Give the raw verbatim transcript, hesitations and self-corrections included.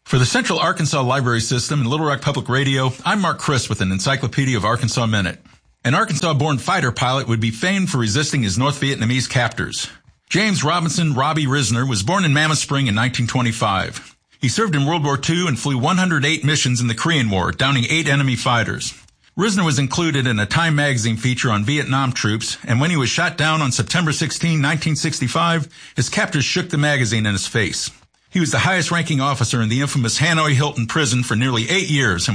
For the Central Arkansas Library System and Little Rock Public Radio, I'm Mark Chris with an Encyclopedia of Arkansas Minute. An Arkansas-born fighter pilot would be famed for resisting his North Vietnamese captors. James Robinson Robbie Risner was born in Mammoth Spring in nineteen twenty-five. He served in World War Two and flew one hundred eight missions in the Korean War, downing eight enemy fighters. Risner was included in a Time magazine feature on Vietnam troops, and when he was shot down on September sixteenth, nineteen sixty-five, his captors shook the magazine in his face. He was the highest-ranking officer in the infamous Hanoi Hilton prison for nearly eight years and